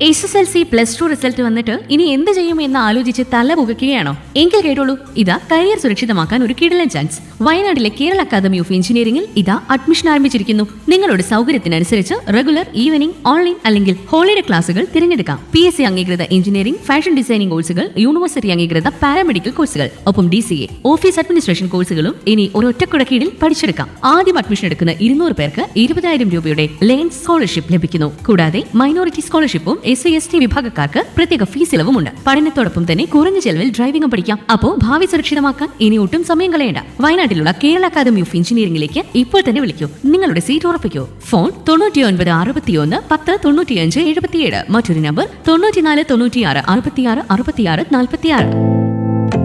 SSLC +2 result വന്നിട്ട് ഇനി എന്ത് ചെയ്യുമെന്ന് ആലോചിച്ച് തല പുകയ്ക്കുകയാണോ? എങ്കിൽ കേട്ടോളൂ, ഇതാ കരിയർ സുരക്ഷിതമാക്കാൻ ഒരു കിടിലൻ ചാൻസ്. വയനാട്ടിലെ കേരള അക്കാദമി ഓഫ് എഞ്ചിനീയറിംഗിൽ ഇതാ അഡ്മിഷൻ ആരംഭിച്ചിരിക്കുന്നു. നിങ്ങളുടെ സൗകര്യത്തിനനുസരിച്ച് റെഗുലർ, ഈവനിംഗ്, ഓൺലൈൻ അല്ലെങ്കിൽ ഹോളിഡേ ക്ലാസുകൾ തിരഞ്ഞെടുക്കാം. PSC അംഗീകൃത എഞ്ചിനീയറിംഗ്, ഫാഷൻ ഡിസൈനിംഗ് കോഴ്സുകൾ, യൂണിവേഴ്സിറ്റി അംഗീകൃത പാരാമെഡിക്കൽ കോഴ്സുകൾ, ഒപ്പം DCA, ഓഫീസ് അഡ്മിനിസ്ട്രേഷൻ കോഴ്സുകളും ഇനി ഒരൊറ്റക്കുട കീഴിൽ പഠിച്ചെടുക്കാം. ആദ്യം അഡ്മിഷൻ എടുക്കുന്ന 200 പേർക്ക് 20,000 രൂപയുടെ ലേൺ സ്കോളർഷിപ്പ് ലഭിക്കുന്നു. കൂടാതെ മൈനോറിറ്റി സ്കോളർഷിപ്പും SC/ST വിഭാഗക്കാർക്ക് പ്രത്യേക ഫീസ് ഇളവുമുണ്ട്. പഠനത്തോടൊപ്പം തന്നെ കുറഞ്ഞ ചെലവിൽ ഡ്രൈവിംഗും പഠിക്കാം. അപ്പോൾ ഭാവി സുരക്ഷിതമാക്കാൻ ഇനി ഒട്ടും സമയം കളയേണ്ട. വയനാട്ടിലുള്ള കേരള അക്കാദമി ഓഫ് എഞ്ചിനീയറിംഗിലേക്ക് ഇപ്പോൾ തന്നെ വിളിക്കൂ. നിങ്ങളുടെ സീറ്റ് ഉറപ്പിക്കൂ. ഫോൺ 99 61 10 95 77. മറ്റൊരു നമ്പർ 94 96 66 66 46.